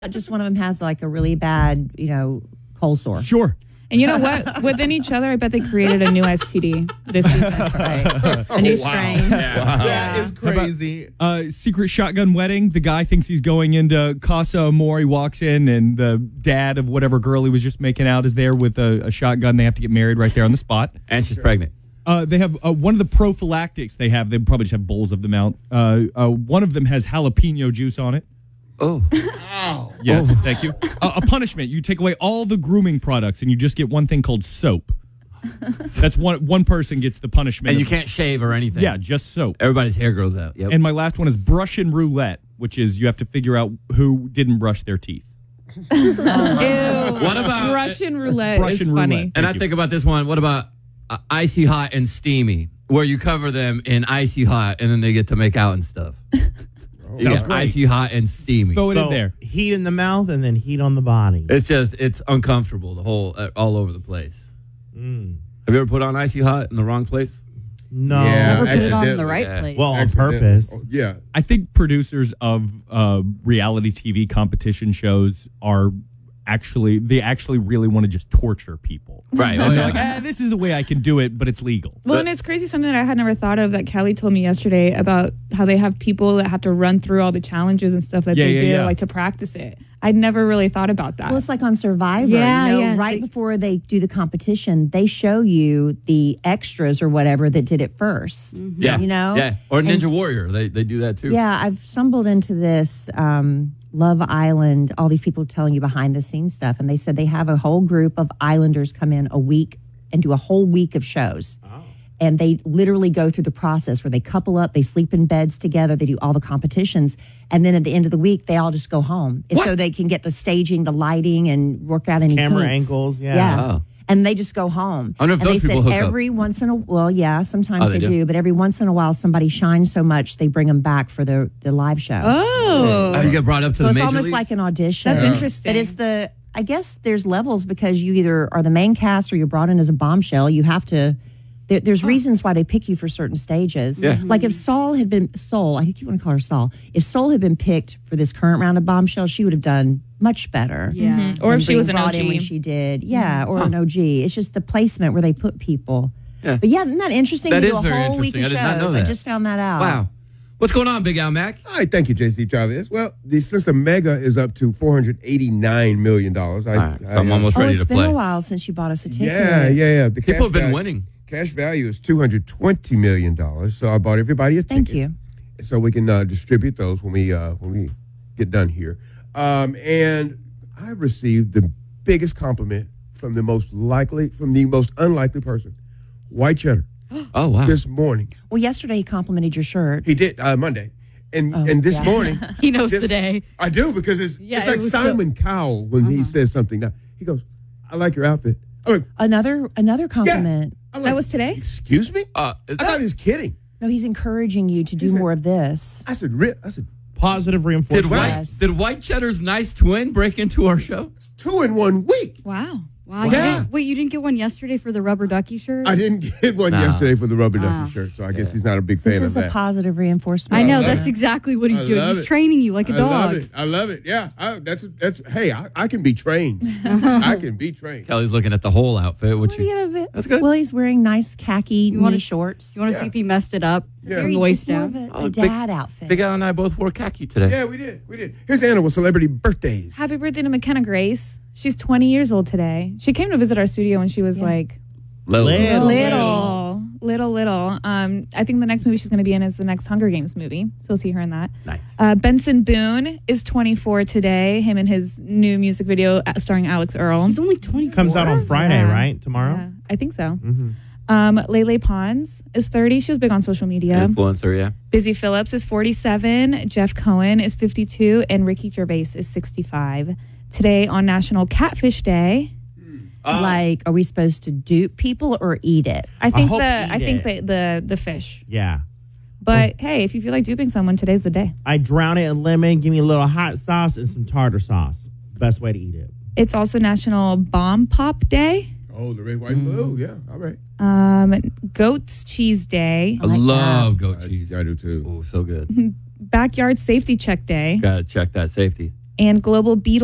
Just one of them has like a really bad, cold sore. Sure. And you know what? Within each other, I bet they created a new STD this season. Right. A new strain. Yeah, it's crazy. Secret shotgun wedding. The guy thinks he's going into Casa Amor. He walks in, and the dad of whatever girl he was just making out is there with a shotgun. They have to get married right there on the spot. And she's pregnant. They have one of the prophylactics they have. They probably just have bowls of them out. One of them has jalapeno juice on it. Oh. Yes, thank you. A punishment. You take away all the grooming products and you just get one thing called soap. That's one person gets the punishment. And you can't shave or anything. Yeah, just soap. Everybody's hair grows out. Yep. And my last one is brush and roulette, which is you have to figure out who didn't brush their teeth. What about Russian roulette is funny. And I think about this one. What about icy hot and steamy, where you cover them in icy hot and then they get to make out and stuff? Sounds great. Icy hot and steamy. Throw it in there. Heat in the mouth and then heat on the body. It's uncomfortable. The whole all over the place. Have you ever put on icy hot in the wrong place? No. Never Put it on the accidentally. right place. Well, on Accident- purpose. Oh, yeah. I think producers of reality TV competition shows they actually really want to just torture people. Right. And they're like, this is the way I can do it, but it's legal. Well, and it's crazy, something that I had never thought of that Kelly told me yesterday about how they have people that have to run through all the challenges and stuff that they do, like to practice it. I'd never really thought about that. Well, it's like on Survivor. Yeah. Right before they do the competition, they show you the extras or whatever that did it first. Yeah. Yeah. Or Ninja And- Warrior. They do that too. Yeah, I've stumbled into this Love Island, all these people telling you behind the scenes stuff. And they said they have a whole group of islanders come in a week and do a whole week of shows. And they literally go through the process where they couple up, they sleep in beds together, they do all the competitions. And then at the end of the week, they all just go home. And so they can get the staging, the lighting, and work out any Camera kinks. angles, yeah. Yeah. Oh. And they just go home. I wonder if and those they people said hook up. every once in a sometimes they they do? do, but every once in a while somebody shines so much they bring them back for the live show. oh, You get brought up to So the it's major almost leagues? like an audition. that's interesting. But it's I guess there's levels because you either are the main cast or you're brought in as a bombshell. You have to, there's reasons why they pick you for certain stages. Yeah. Like if Soul, I keep wanting to call her Saul. If Soul had been picked for this current round of bombshell, she would have done much better. Yeah. Or if than she being was an brought OG. in when she did. Yeah, or an OG. It's just the placement where they put people. Yeah. But yeah, isn't that interesting? That They is do a very whole week of interesting. I did not know shows. that. I just found that out. Wow. What's going on, Big Al Mac? All right, thank you, JC Chavez. Well, since the mega is up to $489 million. I'm almost Oh, ready it's to been play. a while since you bought us a ticket. Yeah. The People cash have been value- winning. Cash value is $220 million. So I bought everybody a ticket. Thank you. So we can distribute those when we get done here. And I received the biggest compliment from the most unlikely person, White Cheddar, Oh, wow. this morning. Well, yesterday he complimented your shirt. He did Monday, and this morning He knows this- the day. I do because it's Yeah, like it was Simon Cowell when he says something. Now he goes, "I like your outfit." I'm like, Another compliment. I'm that like, was today? Excuse me? Is I that- thought he was kidding. No, he's encouraging you to do said- more of this. I said, Positive Did reinforcement. White Cheddar's nice twin break into our show? 2 in 1 week. Wow. Wow. Yeah. Wait, you didn't get one yesterday for the rubber ducky shirt? I didn't get one Nah. yesterday for the rubber ducky shirt, so I guess he's not a big fan This of is a that. positive reinforcement. I know. love That's it. exactly what he's I doing. love He's it. training you like a dog. I love it. Yeah, hey, I can be trained. I can be trained. Kelly's looking at the whole outfit, which That's good. Well, he's wearing nice khaki wanna- knee shorts. You want to see if he messed it up Yeah. from the waist It's more down? of a dad outfit. Big Al and I both wore khaki today. Yeah, we did. Here's Anna with celebrity birthdays. Happy birthday to McKenna Grace. She's 20 years old today. She came to visit our studio when she was like Little. little. I think the next movie she's going to be in is the next Hunger Games movie. So we'll see her in that. Nice. Benson Boone is 24 today. Him and his new music video starring Alex Earl. He's only 24. Comes out on Friday, Yeah. right? Tomorrow? Yeah, I think so. Lele Pons is 30. She was big on social media. Influencer, yeah. Busy Phillips is 47. Jeff Cohen is 52. And Ricky Gervais is 65. Today on National Catfish Day. Like, are we supposed to dupe people or eat it? I think hope the fish. Yeah. But hey, if you feel like duping someone, today's the day. I drown it in lemon, give me a little hot sauce and some tartar sauce. Best way to eat it. It's also National Bomb Pop Day. Oh, the red, white, and blue. Yeah, all right. Goat's Cheese Day. I love goat cheese. I do too. Oh, so good. Backyard Safety Check Day. Gotta check that safety. and global beetle